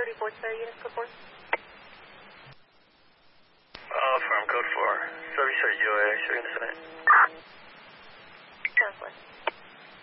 34 units, code 4. From code 4, service UA, showing incident.